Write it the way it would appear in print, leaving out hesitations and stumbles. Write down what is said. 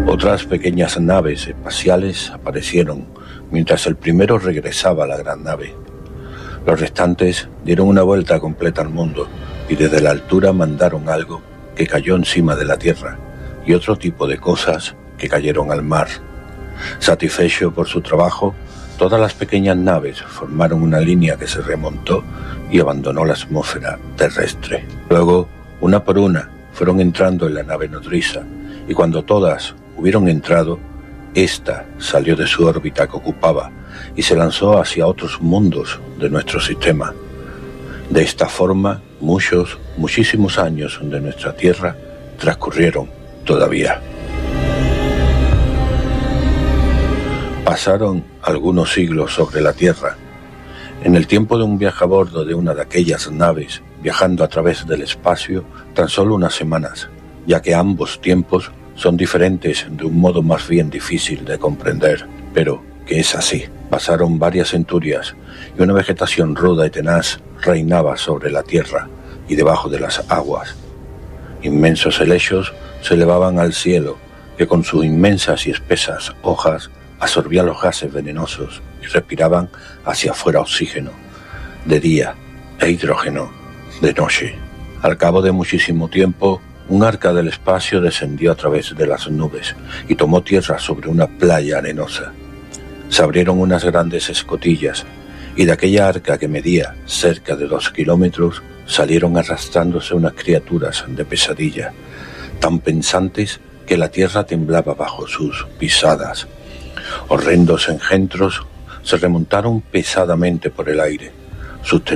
Otras pequeñas naves espaciales aparecieron mientras el primero regresaba a la gran nave. Los restantes dieron una vuelta completa al mundo y desde la altura mandaron algo que cayó encima de la Tierra y otro tipo de cosas que cayeron al mar. Satisfecho por su trabajo, todas las pequeñas naves formaron una línea que se remontó y abandonó la atmósfera terrestre. Luego, una por una, fueron entrando en la nave nodriza y cuando todas hubieron entrado, ésta salió de su órbita que ocupaba y se lanzó hacia otros mundos de nuestro sistema. De esta forma, muchísimos años de nuestra Tierra transcurrieron todavía. Pasaron algunos siglos sobre la Tierra. En el tiempo de un viaje a bordo de una de aquellas naves, viajando a través del espacio, tan solo unas semanas, ya que ambos tiempos son diferentes de un modo más bien difícil de comprender, pero que es así. Pasaron varias centurias y una vegetación ruda y tenaz reinaba sobre la tierra y debajo de las aguas. Inmensos helechos se elevaban al cielo, que con sus inmensas y espesas hojas absorbían los gases venenosos y respiraban hacia afuera oxígeno, de día, e hidrógeno, de noche. Al cabo de muchísimo tiempo, un arca del espacio descendió a través de las nubes y tomó tierra sobre una playa arenosa. Se abrieron unas grandes escotillas y de aquella arca que medía cerca de 2 kilómetros salieron arrastrándose unas criaturas de pesadilla, tan pensantes que la tierra temblaba bajo sus pisadas. Horrendos engendros se remontaron pesadamente por el aire,